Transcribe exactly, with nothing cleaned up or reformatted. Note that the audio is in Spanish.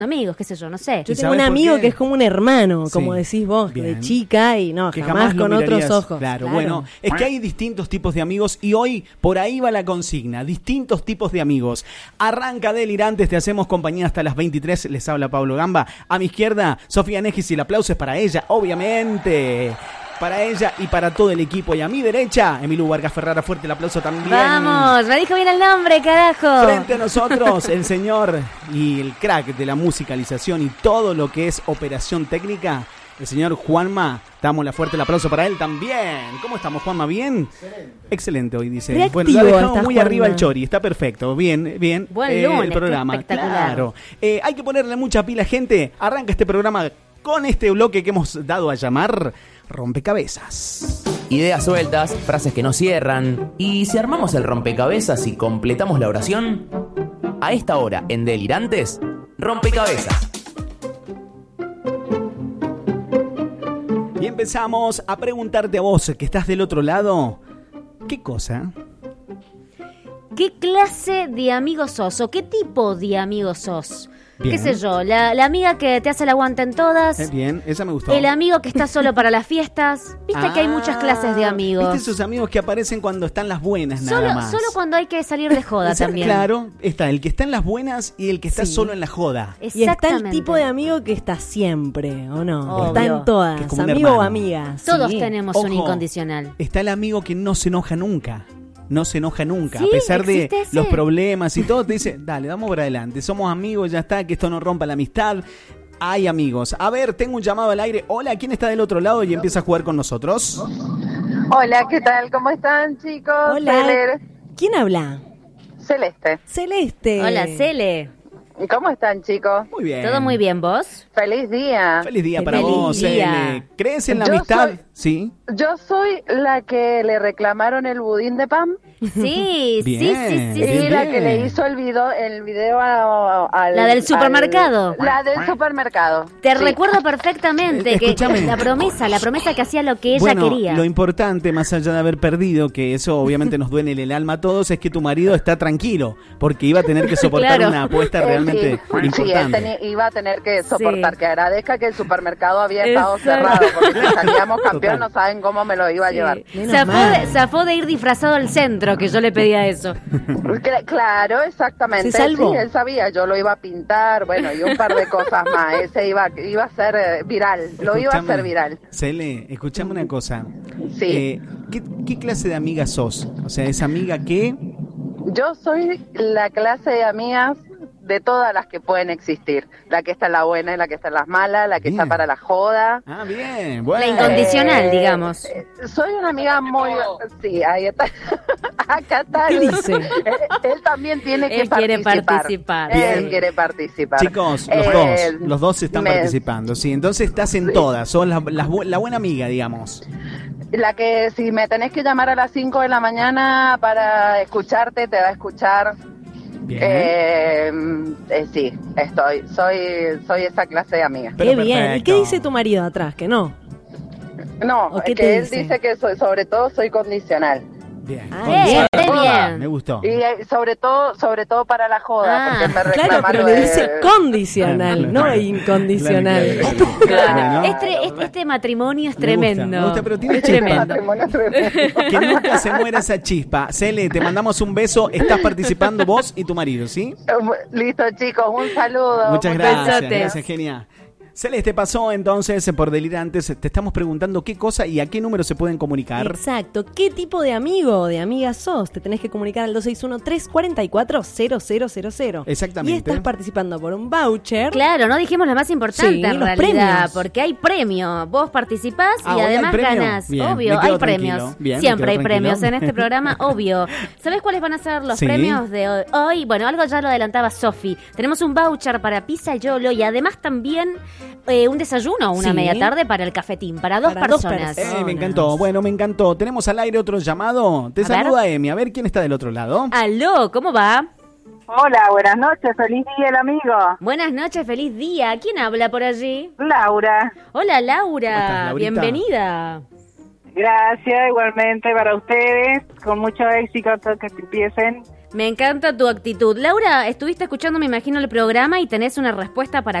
amigos, qué sé yo, no sé. Yo tengo un amigo que es como un hermano, sí. como decís vos, Bien. de chica y no, que jamás, jamás con otros ojos. Claro, claro, bueno, es que hay distintos tipos de amigos y hoy por ahí va la consigna, distintos tipos de amigos. Arranca Delirantes, te hacemos compañía hasta las veintitrés, les habla Pablo Gamba. A mi izquierda, Sofía Negis y el aplauso es para ella, obviamente. Para ella y para todo el equipo. Y a mi derecha, Emilio Vargas Ferrara, fuerte el aplauso también. Vamos, me dijo bien el nombre, carajo. Frente a nosotros, el señor y el crack de la musicalización y todo lo que es operación técnica, el señor Juanma. Damos la fuerte el aplauso para él también. ¿Cómo estamos, Juanma? ¿Bien? Excelente. Excelente hoy, dice. Reactivo, bueno, lo ha dejado muy Juanma. arriba el Chori. Está perfecto. Bien, bien. Buen eh, lunes, el programa. espectacular. Claro. Eh, hay que ponerle mucha pila, gente. Arranca este programa con este bloque que hemos dado a llamar Rompecabezas. Ideas sueltas, frases que no cierran. Y si armamos el rompecabezas y completamos la oración, a esta hora en Delirantes, Rompecabezas. Y empezamos a preguntarte a vos, que estás del otro lado, ¿qué cosa? ¿Qué clase de amigo sos o qué tipo de amigo sos? Bien. ¿Qué sé yo? La, la amiga que te hace el aguante en todas. Eh, bien, esa me gustó. El amigo que está solo para las fiestas. Viste Ah, que hay muchas clases de amigos. ¿Viste esos amigos que aparecen cuando están las buenas nada Solo, más? solo cuando hay que salir de joda O sea, también. Claro, está el que está en las buenas y el que está Sí. solo en la joda. Y está el Exactamente. tipo de amigo que está siempre, ¿o no? Obvio. Está en todas, Que es como un amigo hermano. o amiga. Todos sí. tenemos Ojo. un incondicional. Está el amigo que no se enoja nunca. No se enoja nunca. Sí, a pesar de existe ese. los problemas y todo, te dice, dale, vamos por adelante. Somos amigos, ya está, que esto no rompa la amistad. Hay amigos. A ver, tengo un llamado al aire. Hola, ¿quién está del otro lado y empieza a jugar con nosotros? Hola, ¿qué tal? ¿Cómo están, chicos? Hola. Cele- ¿Quién habla? Celeste. Celeste. Hola, Cele. ¿Cómo están, chicos? Muy bien. ¿Todo muy bien, vos? Feliz día. Feliz día para Feliz vos, día. Cele. ¿Crees en la Yo amistad? soy- Sí. Yo soy la que le reclamaron el budín de pan Sí, Bien, sí, sí, sí. y bien, sí. la bien. que le hizo el video, el video a- al... La del al- supermercado. la del supermercado. Te Sí. recuerdo perfectamente Eh, que escúchame. la promesa, la promesa que hacía lo que ella Bueno, quería. lo importante, más allá de haber perdido, que eso obviamente nos duele en el alma a todos, es que tu marido está tranquilo, porque iba a tener que soportar Claro. una apuesta Eh, realmente sí, sí, él importante. tenía- iba a tener que soportar, Sí. que agradezca que el supermercado había estado Exacto. cerrado, porque si salíamos campeón Total. no saben cómo me lo iba a Sí. llevar. Menos Zafó mal. de, zafó de ir disfrazado al centro, que yo le pedía eso. Cla- Claro, exactamente. Se salvó. Sí, él sabía, yo lo iba a pintar, bueno, y un par de cosas más. Ese iba, iba a ser eh, viral, lo iba a Escuchame, hacer viral. Cele, escuchame una cosa. Sí. Eh, ¿qué, qué clase de amiga sos? O sea, esa amiga que... Yo soy la clase de amigas de todas las que pueden existir. La que está en la buena y la que está en las malas, la que Bien. está para la joda. Ah, bien, bueno. La incondicional, digamos. eh, Soy una amiga muy... Sí, ahí está. Acá está. ¿Qué el- dice? Él, él también tiene que Él quiere participar. participar. Él Bien. quiere participar. Chicos, los Eh, dos, los dos están me- participando, sí. Entonces estás en Sí. todas, sos la, la bu- la buena amiga, digamos. La que si me tenés que llamar a las cinco de la mañana para escucharte, te va a escuchar. Bien. Eh, eh, sí, estoy. Soy soy esa clase de amiga. Pero Qué bien. ¿Y perfecto. qué dice tu marido atrás? Que no. No, ¿O es qué que te él dice? dice que soy, sobre todo soy condicional. Bien. Ah, Con- bien, Me re bien. Me gustó. Y eh, sobre todo sobre todo para la joda, Ah, porque me Claro, reclama pero lo le de- dice condicional, Claro, no claro. incondicional. Claro, claro, claro. Claro. Bueno. Este, este, este matrimonio es Me gusta, tremendo. me gusta, pero tiene Es chispa. tremendo. Matrimonio tremendo. Que nunca se muera esa chispa. Cele, te mandamos un beso. Estás participando vos y tu marido, ¿sí? Listo, chicos, un saludo. Muchas Muchas gracias. besotes. Gracias, genia. Celeste, pasó entonces por Delirantes. Te estamos preguntando qué cosa y a qué número se pueden comunicar. Exacto. ¿Qué tipo de amigo o de amiga sos? Te tenés que comunicar al dos seis uno, tres cuatro cuatro, cero cero cero cero. Exactamente. Y estás participando por un voucher. Claro, no dijimos lo más importante Sí, en los realidad, premios. porque hay premio. Vos participás Ah, y ¿hoy hay además premio? ganás. Bien, Obvio, me hay quedo premios. tranquilo. Bien, me Siempre hay quedo premios tranquilo. en este programa, obvio. ¿Sabés cuáles van a ser los Sí. premios de hoy? hoy? Bueno, algo ya lo adelantaba Sofi. Tenemos un voucher para Pizza Yolo y además también eh, un desayuno o una Sí. media tarde para el cafetín, para dos Para dos personas. personas. Eh, me encantó. Bueno, me encantó. Tenemos al aire otro llamado. Te A saluda Emi. A ver quién está del otro lado. Aló, ¿cómo va? Hola, buenas noches, feliz día el amigo. Buenas noches, feliz día. ¿Quién habla por allí? Laura, Hola, Laura. ¿Cómo estás, Laurita? Bienvenida. gracias igualmente para ustedes, con mucho éxito que empiecen Me encanta tu actitud. Laura, estuviste escuchando, me imagino, el programa y tenés una respuesta para